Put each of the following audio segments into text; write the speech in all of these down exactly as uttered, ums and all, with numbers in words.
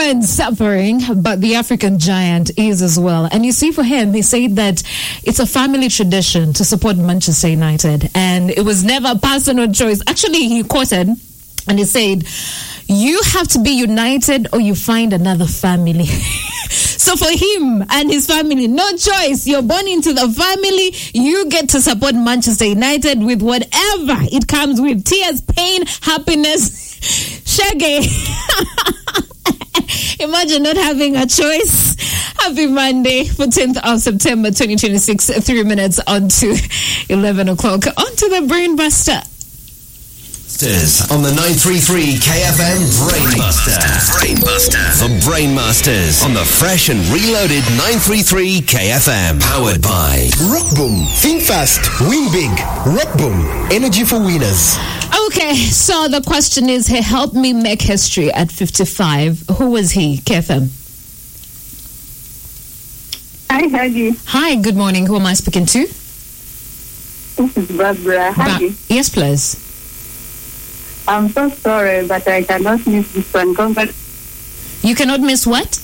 everyone's suffering, but the African giant is as well. And you see, for him, he said that it's a family tradition to support Manchester United, and it was never a personal choice. Actually, he quoted and he said, "You have to be united or you find another family." So for him and his family, no choice. You're born into the family. You get to support Manchester United with whatever it comes with. Tears, pain, happiness, shaggy. Imagine not having a choice. Happy Monday, fourteenth of September, twenty twenty-six. Three minutes on to eleven o'clock. On to the Brainbuster. On the nine three three K F M Brainbuster. Brainbuster. The Brainmasters on the fresh and reloaded nine three three K F M. Powered by Rockboom. Think fast. Win big. Rockboom. Energy for winners. Okay, so the question is, he helped me make history at fifty-five. Who was he, K F M? Hi, Hagi. Hi, good morning. Who am I speaking to? This is Barbara. Hagi. Ba- yes, please. I'm so sorry, but I cannot miss this one. Congrats. You cannot miss what?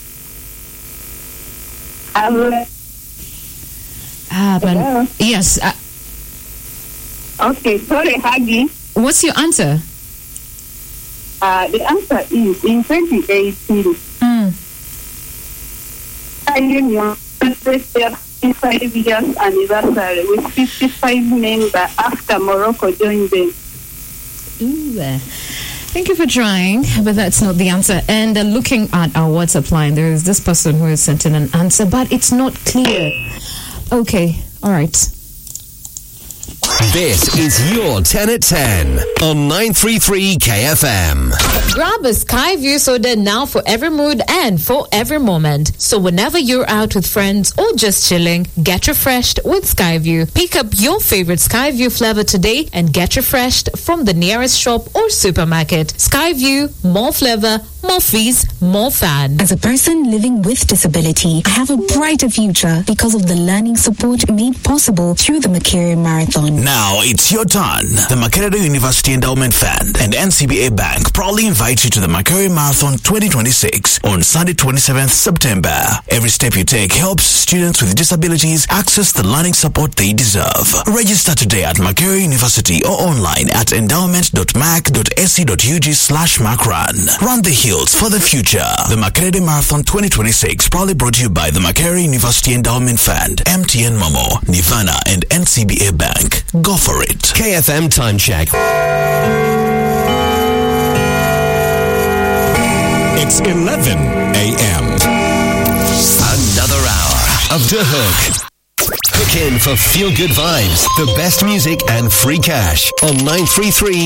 I will. Ah, but Hello? yes. Uh, Okay, sorry, Hagi. what's your answer? Uh, the answer is in twenty eighteen. Mm. I knew fifty-five years anniversary with fifty-five members after Morocco joined them. Ooh, uh, thank you for trying, but that's not the answer. And uh, looking at our WhatsApp line, there is this person who has sent in an answer, but it's not clear. Okay, all right. This is your ten at ten on nine three three K F M. Grab a Skyview soda now for every mood and for every moment. So whenever you're out with friends or just chilling, get refreshed with Skyview. Pick up your favorite Skyview flavor today and get refreshed from the nearest shop or supermarket. Skyview, more flavor, more fees, more fun. As a person living with disability, I have a brighter future because of the learning support made possible through the Makerere Marathon. Now it's your turn. The Makerere University Endowment Fund and N C B A Bank proudly invite you to the Makerere Marathon twenty twenty-six on Sunday twenty-seventh September. Every step you take helps students with disabilities access the learning support they deserve. Register today at Makerere University or online at endowment.mac.ac.ug slash macrun. Run the hills for the future. The Makerere Marathon twenty twenty-six proudly brought to you by the Makerere University Endowment Fund, M T N Momo, Nirvana and N C B A Bank. Go for it. K F M time check. It's eleven a.m. Another hour of The Hook. Hook in for feel-good vibes, the best music and free cash on nine three three